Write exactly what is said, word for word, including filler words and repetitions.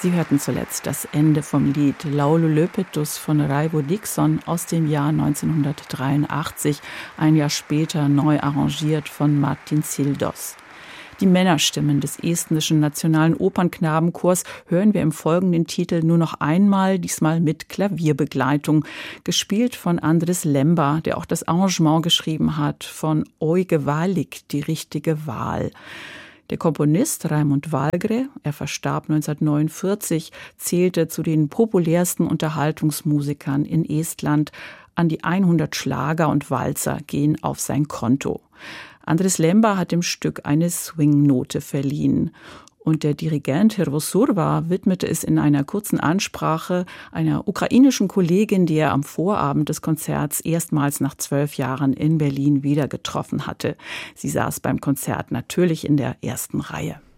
Sie hörten zuletzt das Ende vom Lied Laulu Löpetus von Raivo Dixon aus dem Jahr neunzehnhundertdreiundachtzig, ein Jahr später neu arrangiert von Martin Sildos. Die Männerstimmen des estnischen Nationalen Opernknabenchors hören wir im folgenden Titel nur noch einmal, diesmal mit Klavierbegleitung, gespielt von Andris Lemba, der auch das Arrangement geschrieben hat von Oige Valik, die richtige Wahl. Der Komponist Raimund Valgre, er verstarb neunzehnhundertneunundvierzig, zählte zu den populärsten Unterhaltungsmusikern in Estland. An die hundert Schlager und Walzer gehen auf sein Konto. Andris Lemba hat dem Stück eine Swing-Note verliehen. Und der Dirigent Hirvo Surva widmete es in einer kurzen Ansprache einer ukrainischen Kollegin, die er am Vorabend des Konzerts erstmals nach zwölf Jahren in Berlin wieder getroffen hatte. Sie saß beim Konzert natürlich in der ersten Reihe.